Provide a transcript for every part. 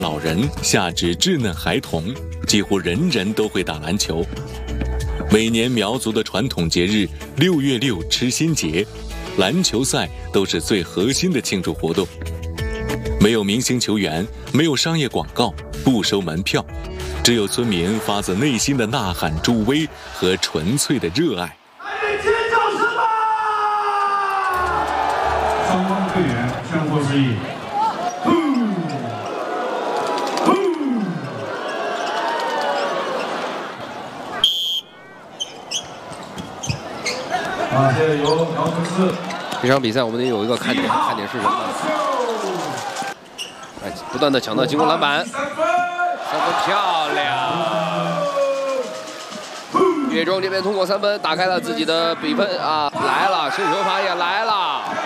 老人，下至稚嫩孩童，几乎人人都会打篮球。每年苗族的传统节日6月6吃心节，篮球赛都是最核心的庆祝活动。没有明星球员，没有商业广告，不收门票，只有村民发自内心的呐喊助威和纯粹的热爱。 双方队员宣布示意。现在由苗族市。 这场比赛我们得有一个看点，看点是什么呢？哎，不断的抢到进攻篮板，三分漂亮！岳庄这边通过3分打开了自己的比分啊，来了，伸手法也来了。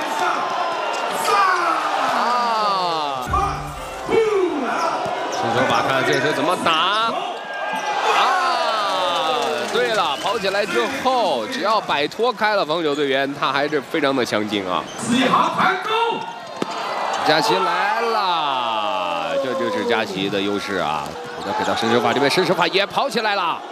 啊！伸手法看这球怎么打？对了，跑起来之后，只要摆脱开了防守队员，他还是非常的强劲啊！佳琪来了，这就是佳琪的优势啊！给到伸手法这边，伸手法也跑起来了。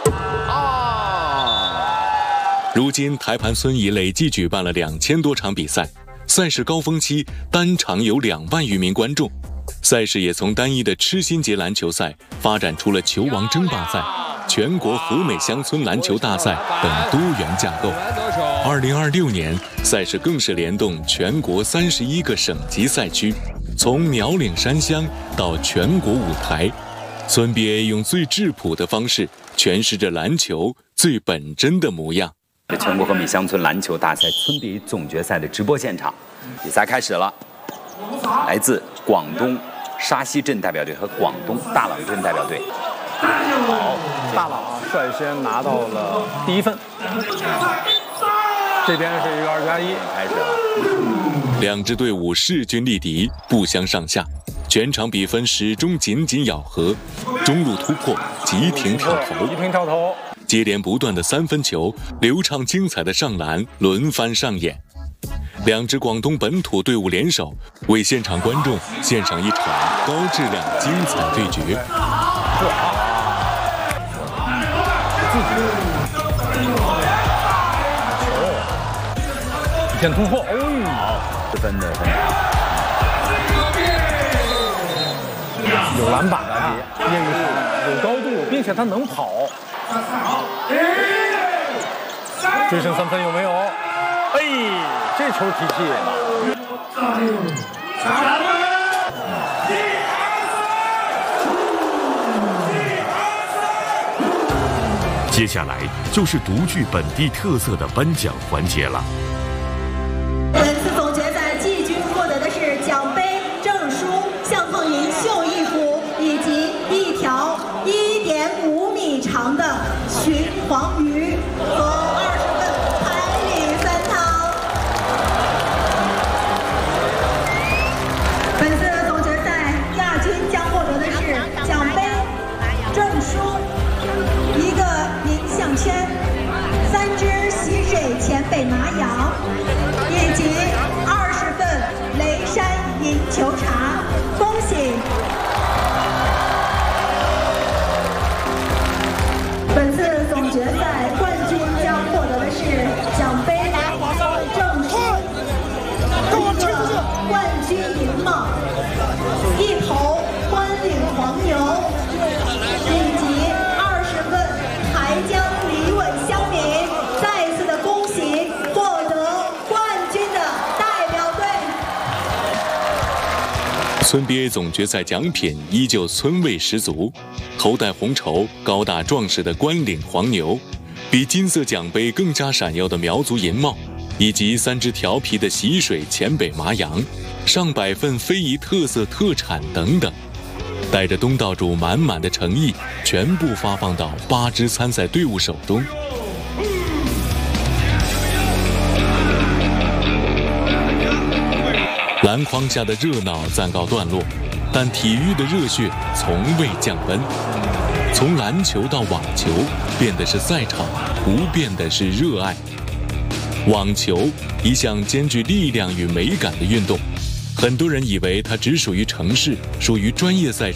如今台盘村已累计举办了2000多场比赛，赛事高峰期单场有2万余名观众。赛事也从单一的吃心节篮球赛发展出了球王争霸赛、全国和美乡村篮球大赛等多元架构。2026年，赛事更是联动全国31个省级赛区，从苗岭山乡到全国舞台，村 BA 用最质朴的方式诠释着篮球最本真的模样。 全国和美乡村篮球大赛村 BA 总决赛的直播现场，比赛开始了。来自广东沙溪镇代表队和广东大朗镇代表队。 好，大朗率先拿到了第1分，这边是一个2+1， 开始了。 两支队伍势均力敌，不相上下，全场比分始终紧紧咬合，中路突破，急停跳投，接连不断的3分球，流畅精彩的上篮轮番上演。两支广东本土队伍联手，为现场观众献上一场高质量精彩对决。 一线突破， 4分的分， 有篮板啊，业余有高度，并且他能跑。追胜3分有没有？哎，这球体系。 接下来就是独具本地特色的颁奖环节了。 本次总决赛季军获得的是奖杯、证书、相凤银绣衣服以及一条1.5米长的鲟黄鱼和20份彩礼分汤。本次总决赛亚军将获得的是奖杯、证书、一个银项圈、3只溪水前北麻羊，以及20份雷山银球茶，恭喜！本次总决赛冠军将获得的是奖杯、证书、一个冠军银帽、1头关岭黄牛，以及20份台江李尾乡民。再次的恭喜获得冠军的代表队。 村 BA 总决赛奖品依旧村味十足，头戴红绸、高大壮实的关岭黄牛，比金色奖杯更加闪耀的苗族银帽，以及3只调皮的习水黔北麻羊，上百份非遗特色特产等等，带着东道主满满的诚意，全部发放到8支参赛队伍手中。篮筐下的热闹暂告段落，但体育的热血从未降温。从篮球到网球，变的是赛场，不变的是热爱。网球，一项兼具力量与美感的运动，很多人以为它只属于城市，属于专业赛场。